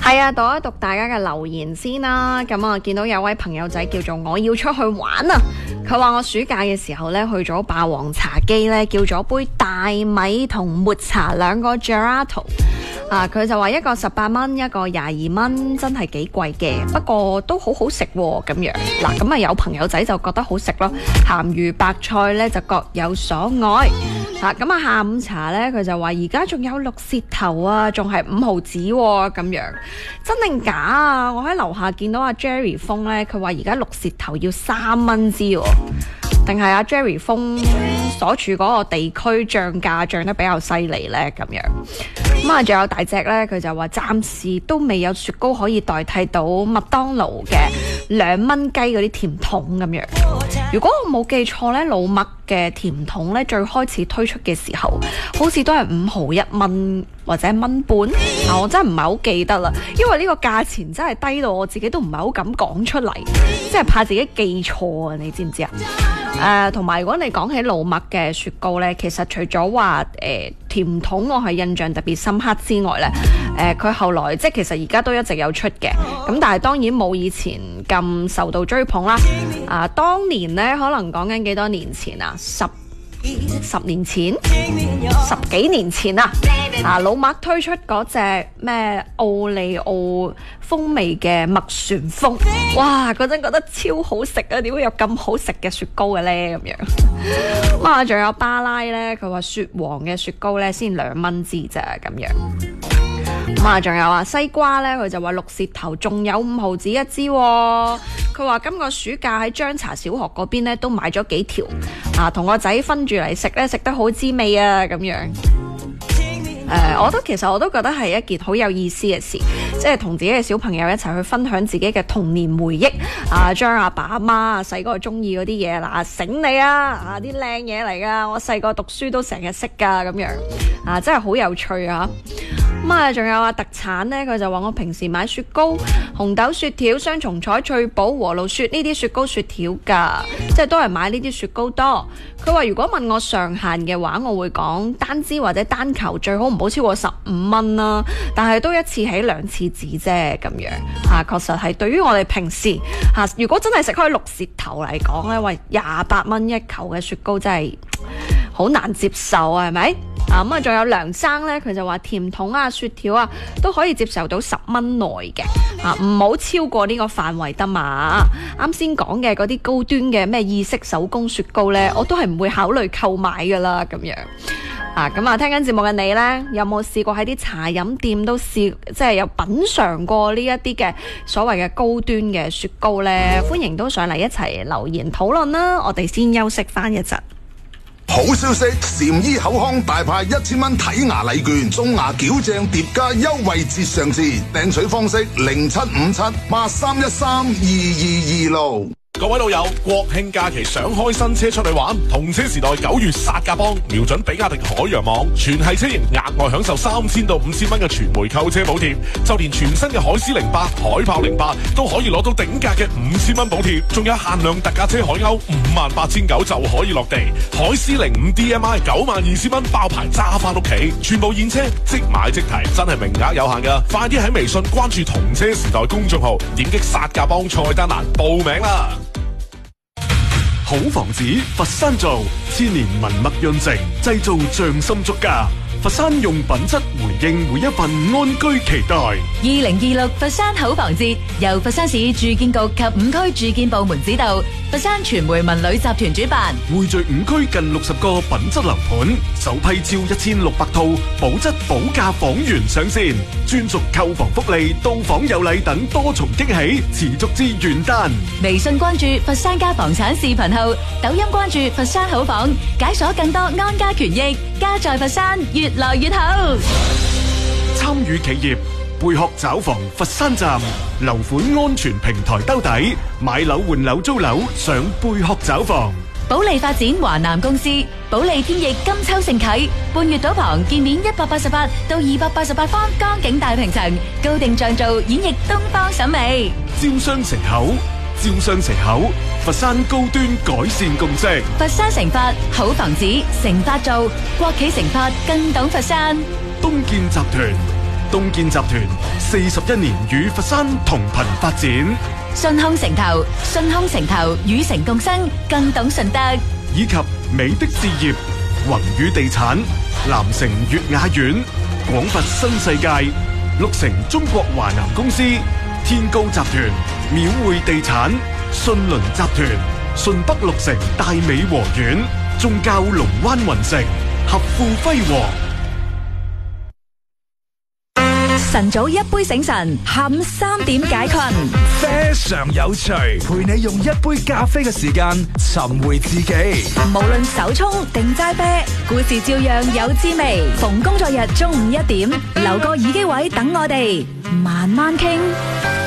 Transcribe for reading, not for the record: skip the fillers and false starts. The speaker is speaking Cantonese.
係啊，讀一讀大家嘅留言先啦。咁啊，見到有位朋友仔叫做我要出去玩啊，佢話我暑假嘅時候呢，去咗霸王茶姬呢，叫咗杯大米同抹茶兩個 gelato。佢就話一個18蚊，一個22蚊，真係幾貴嘅，不過都好好食喎咁樣。嗱，咁啊有朋友仔就覺得好食咯，鹹魚白菜呢就各有所愛。咁啊下午茶呢，佢就話而家仲有綠舌頭啊，仲係5毫子喎咁樣，真定假啊？我喺樓下見到阿 Jerry 風呢，佢話而家綠舌頭要3蚊支喎。定係阿 Jerry 風所處嗰個地區漲價漲得比較犀利呢？咁樣。咁啊，仲有大隻呢，佢就話暫時都未有雪糕可以代替到麥當勞嘅2蚊雞嗰啲甜筒咁樣。如果我冇記錯呢，老麥嘅甜筒呢，最開始推出嘅時候，好似都係5毫1蚊或者1蚊半。我真係唔係好記得啦，因為呢個價錢真係低到我自己都唔係好敢講出嚟，即係怕自己記錯啊！你知唔知啊？同埋如果你講起老麥嘅雪糕呢，其實除咗話甜筒我係印象特別深刻之外呢，佢後來即係其實而家都一直有出嘅，咁但係當然冇以前咁受到追捧啦。當年呢，可能講緊幾多年前啊，10年前，10幾年前啊，老麥推出嗰隻咩奧利奧風味嘅麥旋風，哇！嗰陣覺得超好食啊，點會有咁好食嘅雪糕嘅呢？咁樣。仲有巴拉呢，佢話雪黃嘅雪糕呢先2蚊支咋咁樣。仲有西瓜呢，佢就話綠舌頭仲有5毫子一支喎。佢話今個暑假喺張茶小學嗰邊呢都買咗幾條，同個仔分住嚟食呢，食得好滋味啊咁樣。其實我都覺得係一件好有意思嘅事，即係同自己嘅小朋友一齊去分享自己嘅童年回憶，將阿爸阿媽細個中意嗰啲嘢醒你啊，啲靚嘢嚟噶，我細個讀書都成日識噶咁樣，真係好有趣啊！仲有特產呢，佢就話我平時買雪糕、紅豆雪條、雙重彩、脆寶、和路雪呢啲雪糕雪條噶，即係都係買呢啲雪糕多。佢話如果問我上限嘅話，我會講單支或者單球最好唔好超過15蚊啦，但係都一次起2次止啫咁樣。確實係對於我哋平時如果真係食開綠舌頭嚟講呢，喂28蚊一球嘅雪糕真係好難接受啊，係咪？仲有梁生呢，佢就話甜筒雪條都可以接受到10蚊內嘅，唔好超過呢個範圍得嘛。啱先講嘅嗰啲高端嘅咩意式手工雪糕呢，我都係唔會考慮購買噶啦咁樣。聽緊節目嘅你呢，有冇試過喺啲茶飲店都即係有品嘗過呢一啲嘅所謂嘅高端嘅雪糕呢？歡迎都上嚟一齊留言討論啦。我哋先休息翻一陣。 好消息，禪醫口腔大派1000蚊睇牙禮券，中牙矯正疊加優惠節上市，訂取方式075783132226。 各位老友，國慶假期想開新車出去玩，同車時代9月殺價幫，瞄準比亞迪海洋網，全系車型額外享受3000到5000蚊嘅全回購車補貼，就連全新嘅海獅08、海豹08都可以攞到頂價嘅5000蚊補貼，仲有限量特價車海鷗58900就可以落地，海獅05 DMI 92000蚊包牌揸翻屋企，全部現車即買即提，真係名額有限噶，快啲喺微信關注同車時代公眾號，點擊殺價幫菜單欄報名啦！ 好房子，佛山造，千年文墨潤成，製造匠心足家。佛山用品質回應每一份安居期待。 2026佛山好房節由佛山市住建局及5區住建部門指導，佛山傳媒文旅集團主辦， 匯聚5區近60個品質樓盤，首批超1600套保質保價房源上線，專屬購房福利、到訪有禮等多重驚喜，持續至元旦。 微信關注佛山家房產視頻號，抖音關注佛山好房，解鎖更多安家權益，家在佛山越來越好。 參與企業貝殼找房佛山站樓款安全平台兜底，買樓換樓租樓上貝殼找房。 保利發展華南公司，保利天翼金秋盛啟，半月島旁建面188到288方江景大平層，高定像造演繹東方審美。 招商城口，佛山高端改善共識。 佛山成發好房子，成發造，國企成發更懂佛山。 東建集團東建集團41年與佛山同頻發展， 信康城投，信康城投與城共生，更懂順德。 以及美的置業、宏宇地產、南城悅雅苑、廣佛新世界、綠城中國華南公司、天高集團、廟匯地產、信倫集團、順北綠城大美和苑、中交龍灣雲城、合富輝煌。 晨早一杯醒神，下午3點解困。 非常有趣，陪你用一杯咖啡嘅時間尋回自己。 無論手沖定齋啤，故事照樣有滋味。逢工作日中午1點，留個耳機位等我哋慢慢傾。